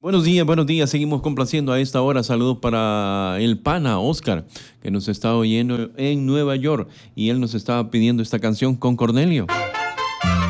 Buenos días. Seguimos complaciendo a esta hora. Saludos para el pana Oscar, que nos está oyendo en Nueva York y él nos estaba pidiendo esta canción con Cornelio.